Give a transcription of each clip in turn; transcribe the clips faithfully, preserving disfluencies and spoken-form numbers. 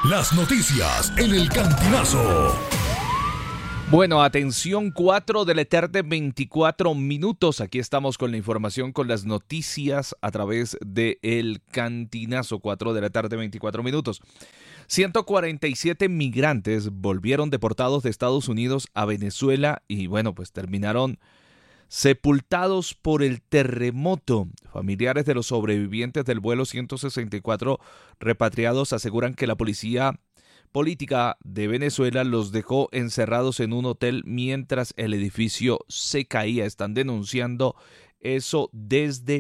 Las noticias en el Cantinazo. Bueno, atención, cuatro de la tarde, veinticuatro minutos. Aquí estamos con la información, con las noticias a través de El Cantinazo, cuatro de la tarde, veinticuatro minutos. ciento cuarenta y siete migrantes volvieron deportados de Estados Unidos a Venezuela y bueno, pues terminaron sepultados por el terremoto. Familiares de los sobrevivientes del vuelo ciento sesenta y cuatro repatriados aseguran que la policía política de Venezuela los dejó encerrados en un hotel mientras el edificio se caía. Están denunciando eso desde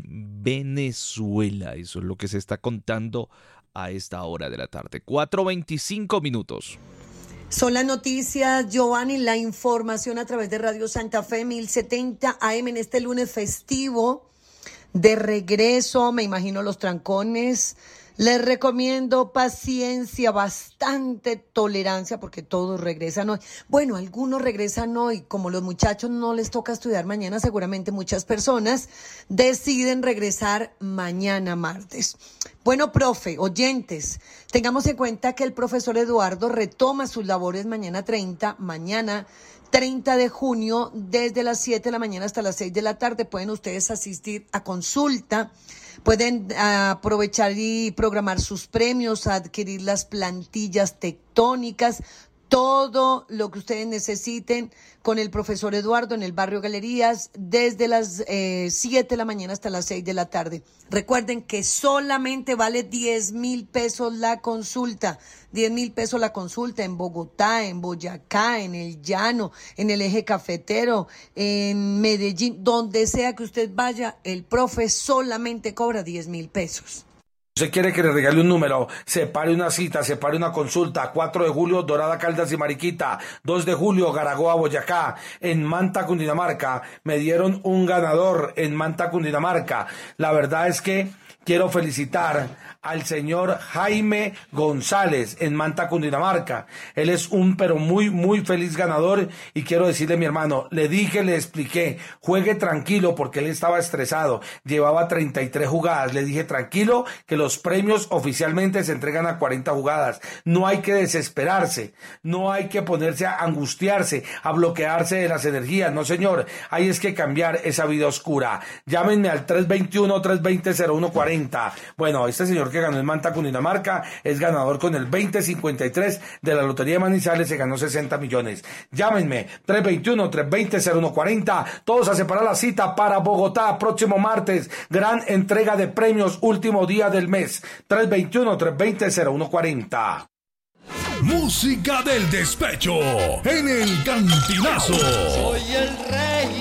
Venezuela. Eso es lo que se está contando a esta hora de la tarde. cuatro veinticinco minutos. Son las noticias, Giovanni, la información a través de Radio Santa Fe mil setenta A M en este lunes festivo. De regreso, me imagino los trancones. Les recomiendo paciencia, bastante tolerancia, porque todos regresan hoy. Bueno, algunos regresan hoy. Como los muchachos no les toca estudiar mañana, seguramente muchas personas deciden regresar mañana martes. Bueno, profe, oyentes, tengamos en cuenta que el profesor Eduardo retoma sus labores mañana treinta, mañana treinta de junio, desde las siete de la mañana hasta las seis de la tarde. Pueden ustedes asistir a consulta. Pueden uh, aprovechar y programar sus premios, adquirir las plantillas tectónicas, todo lo que ustedes necesiten con el profesor Eduardo en el barrio Galerías desde las eh, siete de la mañana hasta las seis de la tarde. Recuerden que solamente vale diez mil pesos la consulta, diez mil pesos la consulta en Bogotá, en Boyacá, en el Llano, en el Eje Cafetero, en Medellín, donde sea que usted vaya, el profe solamente cobra diez mil pesos. Usted quiere que le regale un número, separe una cita, separe una consulta. Cuatro de julio, Dorada, Caldas y Mariquita. Dos de julio, Garagoa, Boyacá. En Manta, Cundinamarca, me dieron un ganador en Manta, Cundinamarca. La verdad es que quiero felicitar al señor Jaime González en Manta, Cundinamarca. Él es un pero muy, muy feliz ganador y quiero decirle, mi hermano, le dije, le expliqué, juegue tranquilo porque él estaba estresado. Llevaba treinta y tres jugadas. Le dije, tranquilo, que los premios oficialmente se entregan a cuarenta jugadas. No hay que desesperarse, no hay que ponerse a angustiarse, a bloquearse de las energías. No, señor, hay es que cambiar esa vida oscura. Llámenme al tres veintiuno, tres veinte, cero uno cuarenta. Bueno, este señor que ganó en Manta, Cundinamarca, es ganador con el veinte cincuenta y tres de la Lotería de Manizales, se ganó sesenta millones. Llámenme, tres veintiuno, tres veinte, cero uno cuarenta, todos a separar la cita para Bogotá, próximo martes, gran entrega de premios, último día del mes, tres veintiuno, tres veinte, cero uno cuarenta. Música del despecho en el Cantinazo. Soy el rey.